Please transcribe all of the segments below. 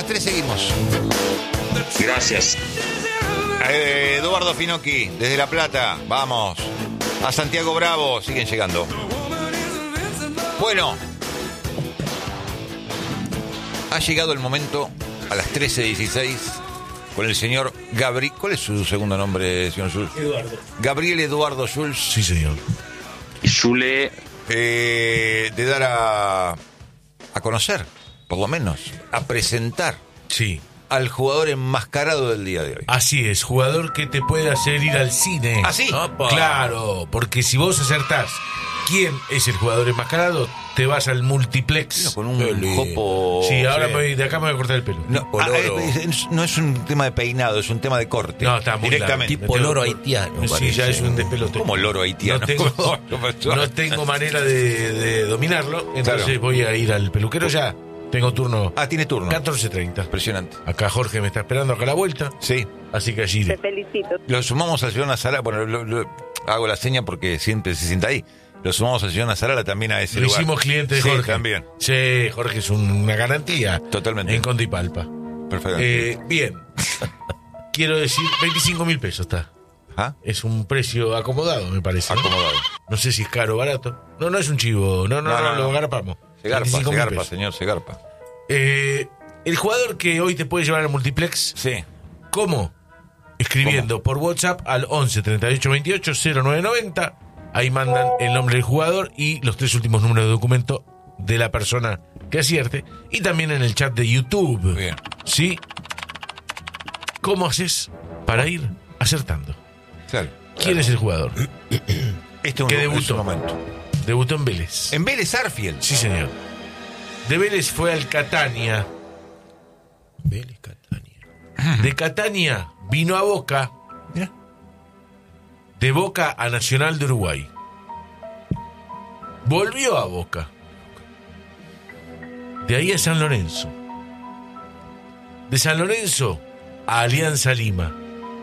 3 seguimos. Gracias. Eduardo Finocchi, desde La Plata, vamos. A Santiago Bravo, siguen llegando. Bueno, ha llegado el momento a las 13:16 con el señor Gabriel. ¿Cuál es su segundo nombre, señor Schulz? Eduardo. Gabriel Eduardo Schulz. Sí, señor. Zule. De dar a conocer, por lo menos, a presentar Sí. al jugador enmascarado del día de hoy. Así es, jugador que te puede hacer ir al cine. ¿Ah, sí? Claro, porque si vos acertás quién es el jugador enmascarado, te vas al multiplex. Con un jopo. Sí, ahora de acá me voy a cortar el pelo. No, no es un tema de peinado, es un tema de corte. No, está muy directamente. largo. Tipo loro haitiano. Sí, parece. ya es un despelote. Como loro haitiano. No tengo manera de dominarlo, entonces Claro. voy a ir al peluquero ya. Tengo turno. Tiene turno. 14:30. Impresionante. Acá Jorge me está esperando acá a la vuelta, Sí. así que allí iré. Te felicito. Lo sumamos al señor Nazarala. Bueno, hago la seña porque siempre se sienta ahí. Lo sumamos al señor Nazarala también a ese Lo lugar. hicimos cliente de Sí, Jorge. también. Sí, Jorge es una garantía. Totalmente. En Condipalpa. Perfecto. Bien. Quiero decir, 25.000 pesos está. ¿Ah? Es un precio acomodado, me parece. ¿no? Acomodado. No sé si es caro o barato. No es un chivo. No, lo garpamos. Se garpa, 25.000 pesos. señor, se garpa. El jugador que hoy te puede llevar al multiplex, Sí. ¿cómo? Escribiendo por WhatsApp al 11 38 28 0990. Ahí mandan el nombre del jugador y los 3 últimos números de documento de la persona que acierte. Y también en el chat de YouTube. Bien. ¿Sí? ¿Cómo haces para ir acertando? Claro. ¿Quién es el jugador? Este que es debutó. un momento. Debutó en Vélez. En Vélez Arfield. Sí, señor. De Vélez fue al Catania. Vélez, Catania. De Catania vino a Boca. Mira. De Boca a Nacional de Uruguay. Volvió a Boca. De ahí a San Lorenzo. De San Lorenzo a Alianza Lima.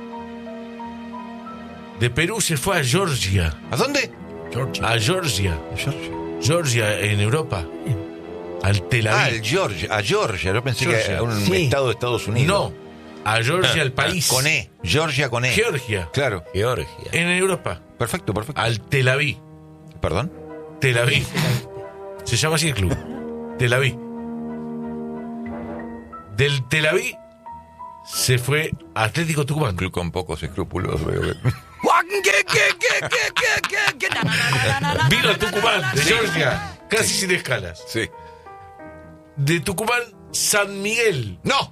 De Perú se fue a Georgia. ¿A dónde? A Georgia. Georgia en Europa. Al Tel Aviv. A Georgia. Yo pensé Georgia. que era un Sí. estado de Estados Unidos. No. A Georgia, el país. Con E. Georgia con E. Georgia. Claro. Georgia. En Europa. Perfecto. Al Tel Aviv. ¿Perdón? Tel Aviv. Se llama así el club. Tel Aviv. Del Tel Aviv se fue a Atlético Tucumán. Club con pocos escrúpulos, veo que. Vino a Tucumán, de Georgia, casi sin escalas. Sí. De Tucumán, San Miguel. ¡No!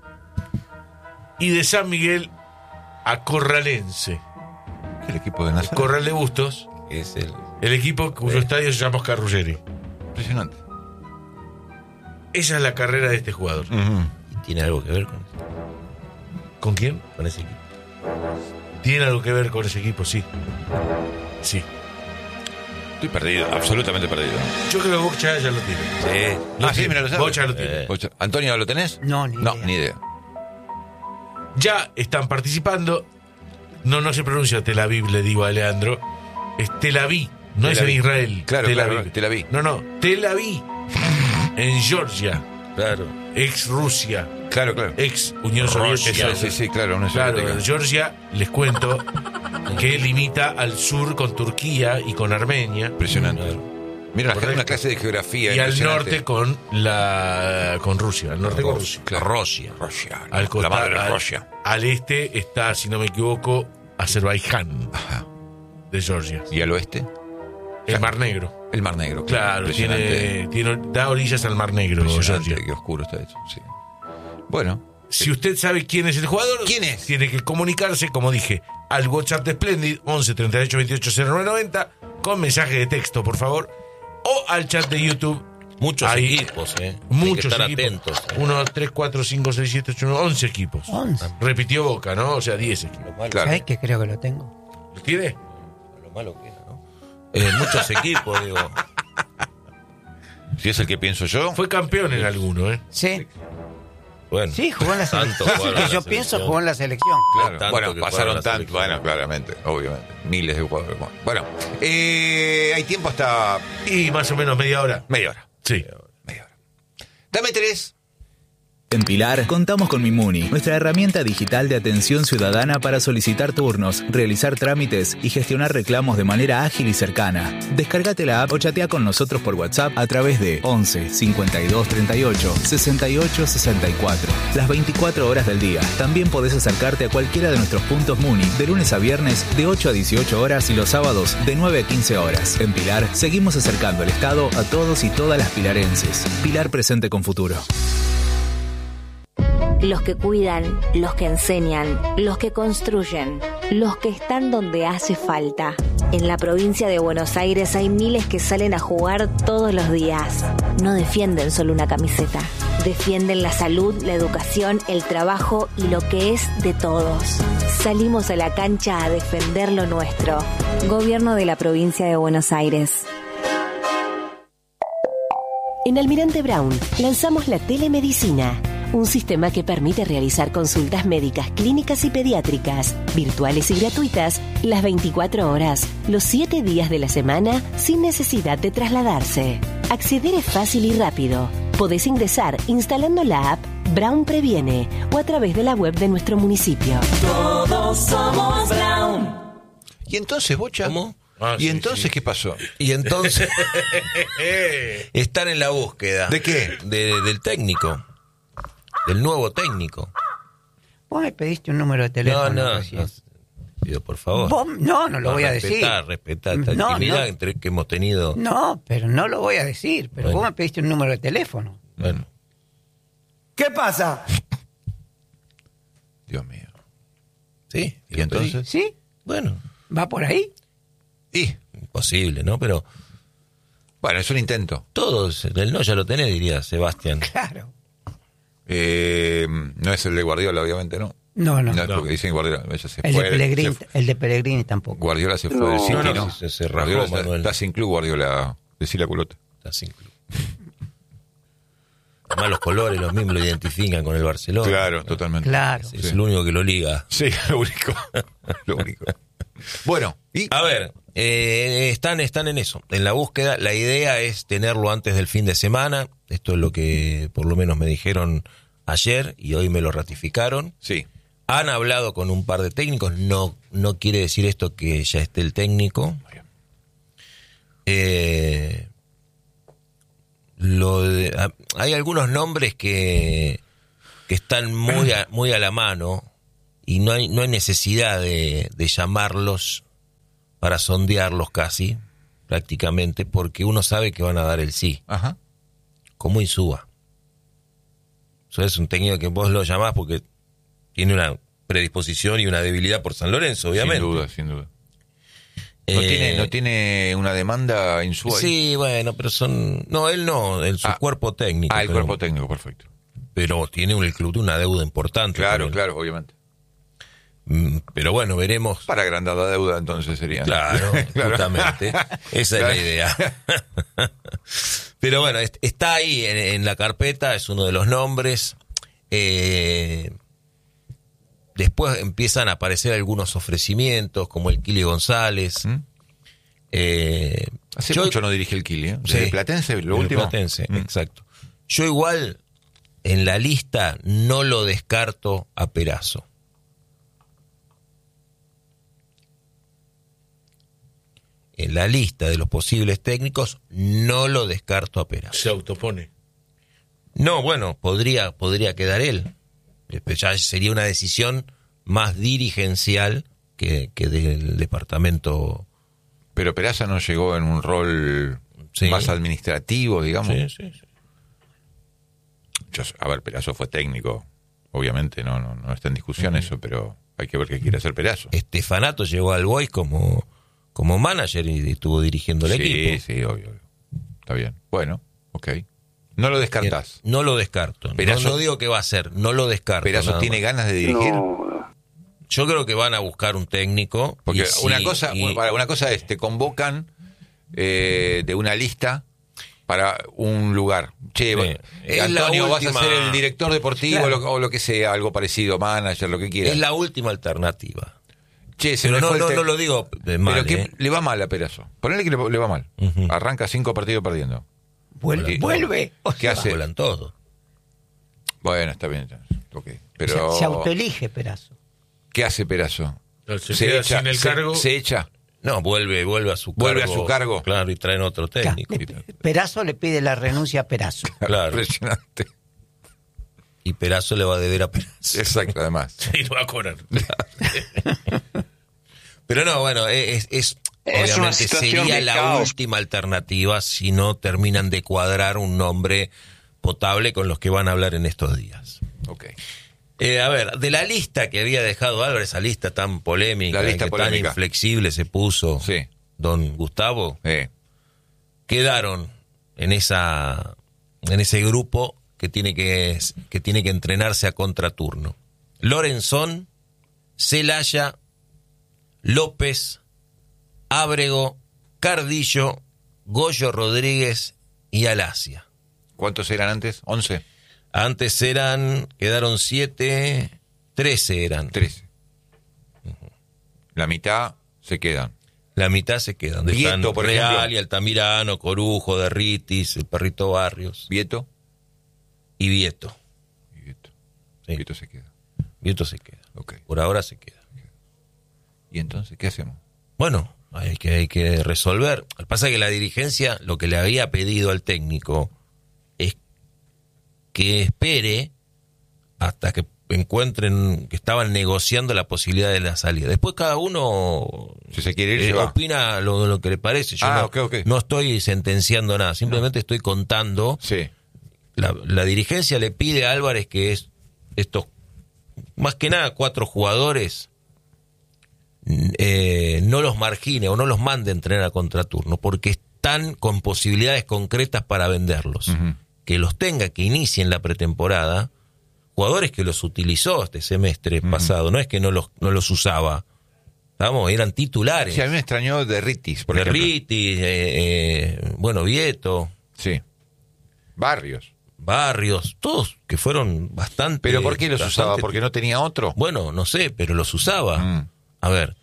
Y de San Miguel a Corralense. El equipo de Nazaré. Corral de Bustos, Es el equipo cuyo estadio se llama Oscar Ruggeri. Impresionante. Esa es la carrera de este jugador. y tiene algo que ver ¿Con quién? con ese equipo. Tiene algo que ver con ese equipo, sí. Sí. Estoy perdido, absolutamente perdido. Yo creo que Bocha ya lo tiene. Sí. Lo Sí, tiene. mira, lo sabe. Bocha lo tiene. Ocho. Antonio, ¿lo tenés? No, ni idea. Ni idea. Ya están participando. No se pronuncia Tel Aviv, le digo a Leandro. Es Tel Aviv, no Tel es en Aviv. Israel. Claro, Tel claro, Aviv. Tel Aviv. No, Tel Aviv. En Georgia. Claro. Ex Rusia. Claro. Ex Unión Soviética. Sí, claro. Una Claro, soviética. Georgia, les cuento, que limita al sur con Turquía y con Armenia. Impresionante. Mira, Correcto. una clase de geografía. Y al impresionante. norte con Rusia. Al norte con Rusia. Claro. Rusia. Rusia. Al La costado, madre de Rusia. al este está, si no me equivoco, Azerbaiyán Ajá. de Georgia. ¿Y al oeste? El Mar Negro. El Mar Negro. Claro, Impresionante. da orillas al Mar Negro, Impresionante, Georgia. qué oscuro está eso. Sí. Bueno. Si usted sabe quién es el jugador, ¿Quién es? tiene que comunicarse, como dije, al WhatsApp de Splendid 11 38 28 0990 con mensaje de texto, por favor, o al chat de YouTube. Muchos Ahí, equipos, Hay que Muchos estar equipos. atentos. 1, 3, 4, 5, 6, 7, 8, 9, 11 equipos. 11. Repitió Boca, ¿no? O sea, 10 equipos. Lo malo, Claro. ¿Sabes que creo que lo tengo? ¿Lo tiene? lo malo que era, ¿no? Muchos equipos, digo. Si es el que pienso yo. Fue campeón en alguno, ¿eh? Sí, Bueno, sí, jugó en la tanto selección. Sí, jugaron que en yo la pienso selección. jugó en la selección. Claro. Tanto Bueno, que pasaron jugaron la tanto. selección. Bueno, claramente, obviamente. Miles de jugadores. Bueno, hay tiempo hasta Y más o menos media hora. media hora. Sí. Media hora. Dame 3. En Pilar, contamos con Mimuni, nuestra herramienta digital de atención ciudadana para solicitar turnos, realizar trámites y gestionar reclamos de manera ágil y cercana. Descárgate la app o chatea con nosotros por WhatsApp a través de 11 52 38 68 64. Las 24 horas del día. También podés acercarte a cualquiera de nuestros puntos Muni de lunes a viernes de 8 a 18 horas y los sábados de 9 a 15 horas. En Pilar, seguimos acercando el Estado a todos y todas las pilarenses. Pilar presente con futuro. Los que cuidan, los que enseñan, los que construyen, los que están donde hace falta. En la provincia de Buenos Aires hay miles que salen a jugar todos los días. No defienden solo una camiseta. Defienden la salud, la educación, el trabajo y lo que es de todos. Salimos a la cancha a defender lo nuestro. Gobierno de la provincia de Buenos Aires. En Almirante Brown lanzamos la telemedicina, un sistema que permite realizar consultas médicas, clínicas y pediátricas, virtuales y gratuitas, las 24 horas, los 7 días de la semana, sin necesidad de trasladarse. Acceder es fácil y rápido. Podés ingresar instalando la app Brown Previene o a través de la web de nuestro municipio. Todos somos Brown. ¿Y entonces, Bocha? ¿Cómo? ¿Y entonces qué pasó? Y entonces están en la búsqueda. ¿De qué? Del técnico. Del nuevo técnico. Vos me pediste un número de teléfono. No, pido por favor. No lo voy a decir. Respetar esta intimidad entre que hemos tenido. No, pero no lo voy a decir. Pero Bueno. vos me pediste un número de teléfono. Bueno, ¿Qué pasa? Dios mío. sí. ¿Y entonces? ¿Sí? Bueno, ¿Va por ahí? Y, imposible, ¿no? Pero bueno, es un intento. todos, el no ya lo tenés, diría Sebastián. Claro. No es el de Guardiola, obviamente, ¿no? No. Porque dicen Guardiola. Ella se El fue, de Pellegrini, se- el de Pellegrini tampoco. Guardiola se fue del City, ¿no? Se rajó, Guardiola Manuel. está sin club, Guardiola. Decí la culota. Está sin club. Además los colores, los mismos lo identifican con el Barcelona. Claro, totalmente. Claro. Es el único que lo liga. Sí, lo único. Lo único. Bueno, y A ver, están en eso, en la búsqueda. La idea es tenerlo antes del fin de semana. Esto es lo que por lo menos me dijeron ayer y hoy me lo ratificaron. sí. Han hablado con un par de técnicos. No quiere decir esto que ya esté el técnico. Hay algunos nombres que están muy a la mano y no hay necesidad de llamarlos para sondearlos casi, prácticamente, porque uno sabe que van a dar el sí, Ajá. como Insúa. Eso es un técnico que vos lo llamás porque tiene una predisposición y una debilidad por San Lorenzo, obviamente. Sin duda. ¿No tiene una demanda Insúa ahí? Sí, bueno, pero él no, su cuerpo técnico. El cuerpo técnico, perfecto. Pero tiene el club una deuda importante. Claro, obviamente. Pero bueno, veremos. Para agrandar la deuda, entonces sería. Claro, justamente. Esa es la idea. Pero bueno, está ahí en la carpeta, es uno de los nombres. Después empiezan a aparecer algunos ofrecimientos, como el Kili González. Hace mucho no dirige el Kili, ¿eh? Sí, ¿De Platense, lo el último? Platense, exacto. Yo igual, en la lista, no lo descarto a Perazo. En la lista de los posibles técnicos, no lo descarto a Perazo. Se autopone. No, bueno, podría quedar él. Ya sería una decisión más dirigencial que del departamento. Pero Peraza no llegó en un rol más administrativo, digamos. Sí. A ver, Perazo fue técnico, obviamente, no está en discusión eso, pero hay que ver qué quiere hacer Perazo. Stefanato llegó al Boys como manager y estuvo dirigiendo el equipo. Sí, obvio. Está bien. Bueno, ok. No lo descartás. No lo descarto. No digo que va a ser, no lo descarto. ¿Perazo tiene ganas de dirigir? Yo creo que van a buscar un técnico. Porque una cosa es, te convocan de una lista para un lugar. Che, Antonio, vas a ser el director deportivo, claro, o lo que sea, algo parecido, manager, lo que quieras. Es la última alternativa. Che, pero no lo digo de mal. Pero que le va mal a Perazo. Ponele que le va mal. Arranca 5 partidos perdiendo. Vuelve. ¿Qué hace? Vuelan todos. Bueno, está bien. Okay. Pero Se autoelige Perazo. ¿qué hace Perazo? Se queda sin el cargo. Se echa. No, vuelve a su cargo. Vuelve a su cargo. Claro, y traen otro técnico. Perazo le pide la renuncia a Perazo. Claro. Impresionante. Y Perazo le va a deber a Perazo. Exacto, además. Y lo va a cobrar. Pero no, bueno, es una obviamente situación sería de la caos. última alternativa si no terminan de cuadrar un nombre potable con los que van a hablar en estos días. Ok. A ver, de la lista que había dejado Álvarez, esa lista tan polémica, La lista que polémica. tan inflexible se puso Sí. don Gustavo, quedaron en ese grupo que tiene que entrenarse a contraturno. Lorenzón, Celaya, López, Ábrego, Cardillo, Goyo Rodríguez y Alasia. ¿Cuántos eran antes? 11. Antes quedaron 7, 13 eran. 13. La mitad se quedan. La mitad se quedan. Vieto, Están por Real ejemplo. y Altamirano, Corujo, Derritis, el Perrito Barrios. ¿Vieto? Y Vieto. Vieto. Sí. Vieto se queda. Vieto se queda. Ok. Por ahora se queda. ¿Y entonces qué hacemos? Bueno, hay que resolver. Lo que pasa es que la dirigencia lo que le había pedido al técnico es que espere hasta que encuentren que estaban negociando la posibilidad de la salida. Después cada uno Si se quiere ir, se va. opina lo que le parece. Yo ok. no estoy sentenciando nada, simplemente estoy contando. Sí. La dirigencia le pide a Álvarez que estos, más que nada 4 jugadores, no los margine o no los mande a entrenar a contraturno, porque están con posibilidades concretas para venderlos. Ujú. Que los tenga, que inicien la pretemporada, jugadores que los utilizó este semestre pasado, no es que no los usaba, vamos, eran titulares. Sí, a mí me extrañó Derritis, por ejemplo. Derritis, bueno, Vieto, Sí. Barrios, todos que fueron bastante... ¿Pero por qué los bastante- usaba? ¿Porque no tenía otro? Bueno, no sé, pero los usaba. Mm. A ver.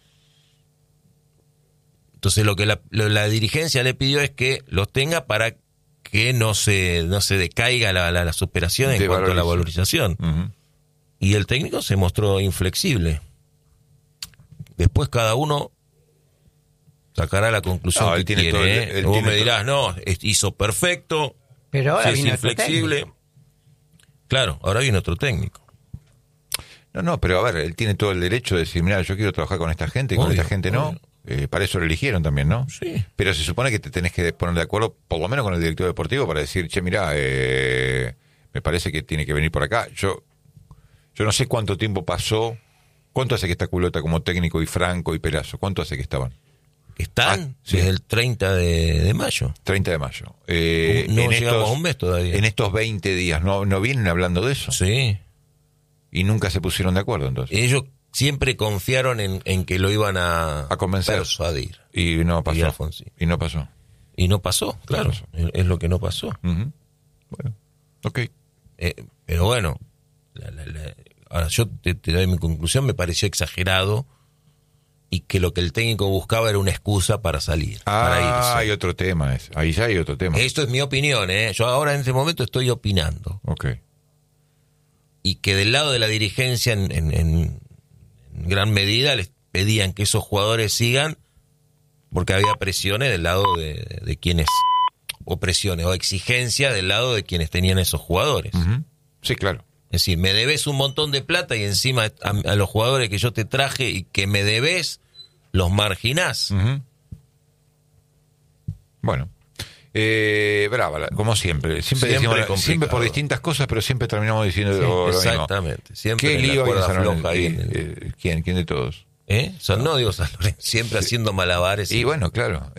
Entonces lo que la dirigencia le pidió es que los tenga para que no se decaiga las operaciones en cuanto a la valorización. Ujú. Y el técnico se mostró inflexible. Después cada uno sacará la conclusión No, él que tiene quiere. todo él Vos tiene me todo. dirás, no, hizo perfecto, Pero ahora si es viene otro inflexible. técnico. Claro, ahora viene otro técnico. No, pero a ver, él tiene todo el derecho de decir, mira, yo quiero trabajar con esta gente y con Obvio, esta gente no. Para eso lo eligieron también, ¿no? Sí. Pero se supone que te tenés que poner de acuerdo, por lo menos con el director deportivo, para decir, che, mira, me parece que tiene que venir por acá. Yo no sé cuánto tiempo pasó. ¿Cuánto hace que está Culota como técnico y Franco y Perazo? ¿Cuánto hace que estaban? Están sí. desde el 30 de mayo. 30 de mayo. No llegamos a un mes todavía. En estos 20 días, ¿no vienen hablando de eso? Sí. Y nunca se pusieron de acuerdo, entonces. Ellos siempre confiaron en que lo iban a convencer. persuadir. Y no pasó. Miguel Alfonsín. Y no pasó. Y no pasó, claro. pasó. Es lo que no pasó. Ujú. Bueno, ok. Pero bueno, ahora yo te doy mi conclusión, me pareció exagerado y que lo que el técnico buscaba era una excusa para salir, para irse. Hay otro tema. Ahí ya hay otro tema. Esto es mi opinión, ¿eh? Yo ahora en este momento estoy opinando. Ok. Y que del lado de la dirigencia en gran medida les pedían que esos jugadores sigan porque había presiones del lado de quienes, o presiones o exigencia del lado de quienes tenían esos jugadores. Ujú. Sí, claro. Es decir, me debes un montón de plata y encima a los jugadores que yo te traje y que me debes, los marginás. Ujú. Bueno. Brava, como siempre. Siempre complicado. siempre por distintas cosas, pero siempre terminamos diciendo lo mismo. Exactamente. Siempre ¿Qué en la lío hay en cuerda San Lorenzo? floja ahí en el- ¿Quién de todos? No digo San Lorenzo, siempre haciendo malabares. Y bueno, claro.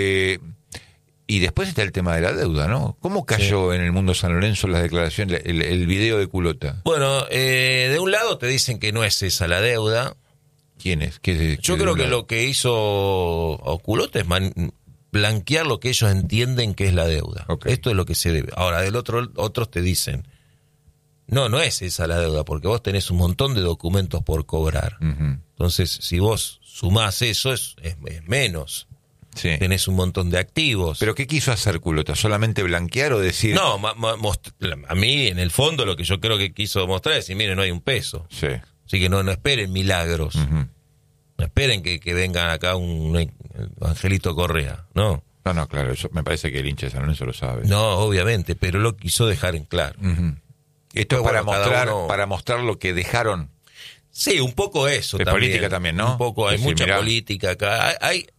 Y después está el tema de la deuda, ¿no? ¿Cómo cayó en el mundo San Lorenzo las declaraciones, el video de Culota? Bueno, de un lado te dicen que no es esa la deuda. ¿Quién es? Yo creo que lo que hizo Oculota es blanquear lo que ellos entienden que es la deuda. Okay. Esto es lo que se debe. Ahora, otros te dicen, no es esa la deuda, porque vos tenés un montón de documentos por cobrar. Ujú. Entonces, si vos sumás eso, es menos. Sí. tenés un montón de activos. ¿Pero qué quiso hacer Culota? ¿Solamente blanquear o decir...? No, a mí en el fondo lo que yo creo que quiso mostrar es decir, mire, no hay un peso. Sí. Así que no esperen milagros. Ujú. No esperen que venga acá un Angelito Correa, no. No, claro, eso me parece que el hincha de San Lorenzo lo sabe. No, obviamente, pero lo quiso dejar en claro. Ujú. Esto es Bueno, para mostrar lo que dejaron. Sí, un poco eso De también. política también, ¿no? Un poco, hay Sí, mucha mirá. política acá.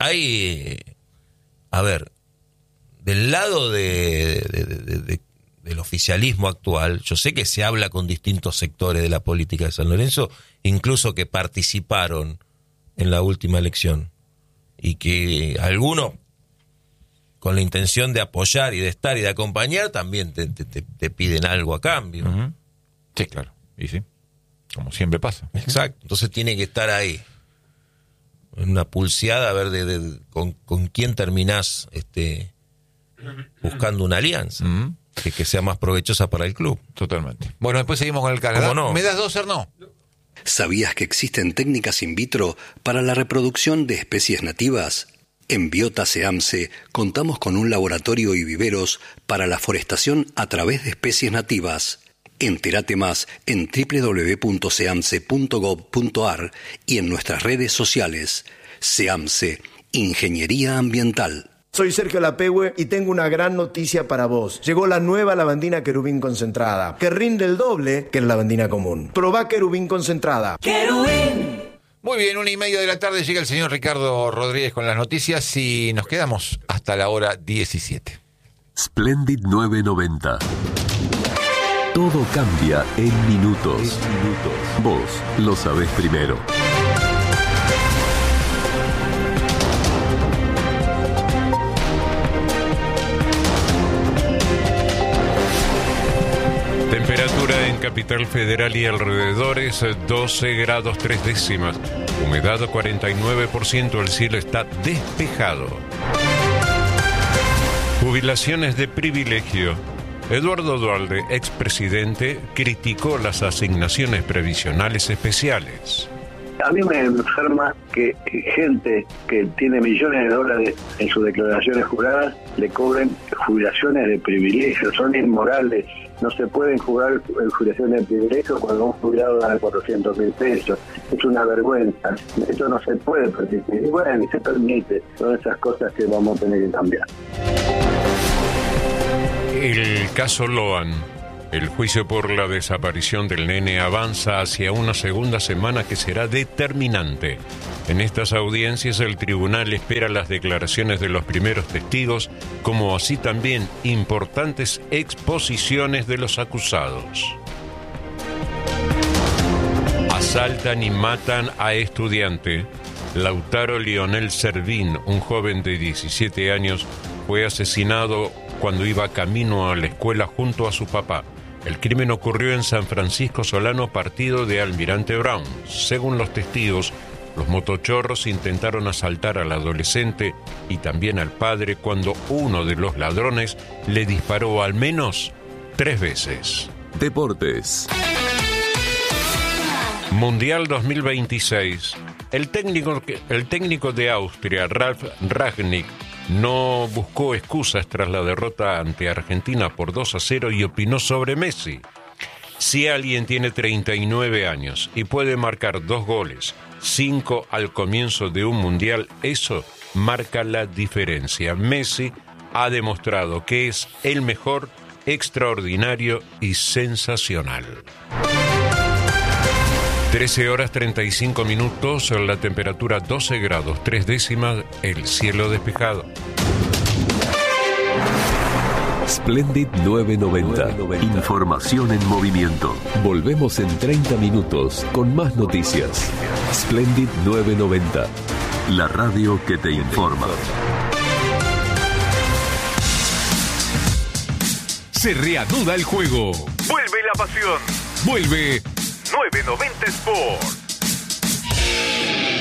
A ver, del lado del oficialismo actual, yo sé que se habla con distintos sectores de la política de San Lorenzo, incluso que participaron en la última elección, y que algunos, con la intención de apoyar y de estar y de acompañar, también te piden algo a cambio. Ujú. Sí, claro. Y sí, como siempre pasa. Exacto. Entonces tiene que estar ahí, en una pulseada, a ver con quién terminás buscando una alianza Ujú. que sea más provechosa para el club. Totalmente. Bueno, después seguimos con el Canadá. ¿Cómo no? ¿Me das 2, Hernán? ¿Sabías que existen técnicas in vitro para la reproducción de especies nativas? En Biota SEAMSE contamos con un laboratorio y viveros para la forestación a través de especies nativas. Entérate más en www.seamse.gov.ar y en nuestras redes sociales. SEAMSE, Ingeniería Ambiental. Soy Sergio Lapehue y tengo una gran noticia para vos. Llegó la nueva lavandina Querubín concentrada, que rinde el doble que la lavandina común. Probá Querubín concentrada. Querubín. Muy bien, 1:30 de la tarde llega el señor Ricardo Rodríguez con las noticias y nos quedamos hasta la hora 17. Splendid 990. Todo cambia en minutos. Vos lo sabés primero. Temperatura en Capital Federal y alrededores 12 grados 3 décimas. Humedad 49%, el cielo está despejado. Jubilaciones de privilegio. Eduardo Duhalde, expresidente, criticó las asignaciones previsionales especiales. A mí me enferma que gente que tiene millones de dólares en sus declaraciones juradas le cobren jubilaciones de privilegio. Son inmorales. No se pueden jugar jubilaciones de privilegio cuando un jubilado gana 400.000 pesos. Es una vergüenza. Esto no se puede permitir. Y bueno, ni se permite. Son esas cosas que vamos a tener que cambiar. El caso Loan. El juicio por la desaparición del nene avanza hacia una segunda semana que será determinante. En estas audiencias el tribunal espera las declaraciones de los primeros testigos, como así también importantes exposiciones de los acusados. Asaltan y matan a estudiante. Lautaro Lionel Servín, un joven de 17 años, fue asesinado cuando iba camino a la escuela junto a su papá. El crimen ocurrió en San Francisco Solano, partido de Almirante Brown. Según los testigos, los motochorros intentaron asaltar al adolescente y también al padre cuando uno de los ladrones le disparó al menos 3 veces. Deportes. Mundial 2026. El técnico de Austria, Ralf Rangnick, no buscó excusas tras la derrota ante Argentina por 2-0 y opinó sobre Messi. Si alguien tiene 39 años y puede marcar 2 goles, 5 al comienzo de un mundial, eso marca la diferencia. Messi ha demostrado que es el mejor, extraordinario y sensacional. 13 horas 35 minutos, la temperatura 12 grados 3 décimas, el cielo despejado. Splendid 990. Información en movimiento. Volvemos en 30 minutos con más noticias. Splendid 990. La radio que te informa. Se reanuda el juego. Vuelve la pasión. Vuelve 990 Sport.